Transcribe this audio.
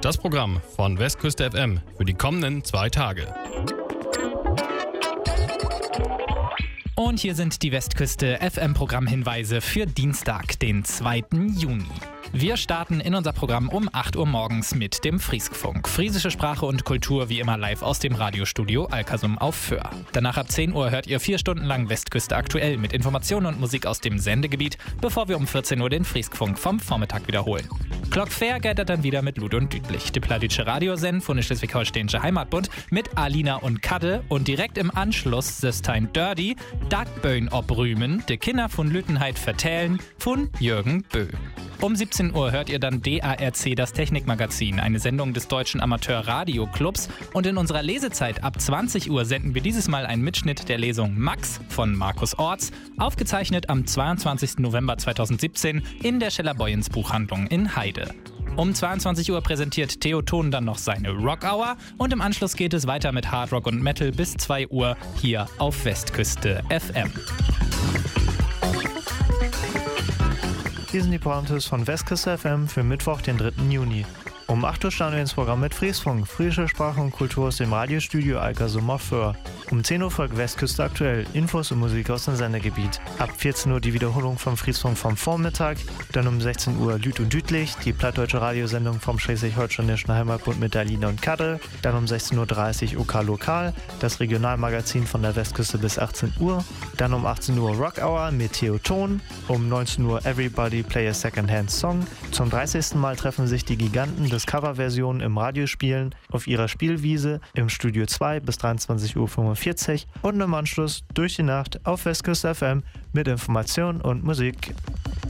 Das Programm von Westküste FM für die kommenden 2 Tage. Und hier sind die Westküste FM-Programmhinweise für Dienstag, den 2. Juni. Wir starten in unser Programm um 8 Uhr morgens mit dem Frieskfunk. Friesische Sprache und Kultur wie immer live aus dem Radiostudio Alkersum auf Föhr. Danach ab 10 Uhr hört ihr 4 Stunden lang Westküste aktuell mit Informationen und Musik aus dem Sendegebiet, bevor wir um 14 Uhr den Frieskfunk vom Vormittag wiederholen. Glockfair geht dann wieder mit Lud und Düdlich. Die Pladütsche Radiosend von der Schleswig-Holsteinische Heimatbund mit Alina und Kadde und direkt im Anschluss System Dirty, Dagböen obrümen, de Kinder von Lüttenheit vertellen von Jürgen Bö. Um 17 Uhr hört ihr dann DARC, das Technikmagazin, eine Sendung des Deutschen Amateur-Radio-Clubs. Und in unserer Lesezeit ab 20 Uhr senden wir dieses Mal einen Mitschnitt der Lesung Max von Markus Orts, aufgezeichnet am 22. November 2017 in der Scheller-Boyens Buchhandlung in Heide. Um 22 Uhr präsentiert Theo Thon dann noch seine Rock Hour und im Anschluss geht es weiter mit Hard Rock und Metal bis 2 Uhr hier auf Westküste FM. Hier sind die Pointes von Westküste FM für Mittwoch, den 3. Juni. Um 8 Uhr starten wir ins Programm mit Frieskfunk, friesische Sprache und Kultur aus dem Radiostudio Alkersum auf Föhr. Um 10 Uhr folgt Westküste aktuell, Infos und Musik aus dem Sendegebiet. Ab 14 Uhr die Wiederholung vom Frieskfunk vom Vormittag, dann um 16 Uhr Lüd und Düdlich, die plattdeutsche Radiosendung vom Schleswig-Holsteinischen Heimatbund mit Alina und Kadde, dann um 16.30 Uhr OK Lokal, das Regionalmagazin von der Westküste bis 18 Uhr, dann um 18 Uhr Rock Hour mit Theo Thon, um 19 Uhr Everybody Play a Secondhand Song. Zum 30. Mal treffen sich die Giganten des Coverversionen im Radiospielen auf ihrer Spielwiese im Studio 2 bis 23.45 Uhr und im Anschluss durch die Nacht auf Westküste FM mit Information und Musik.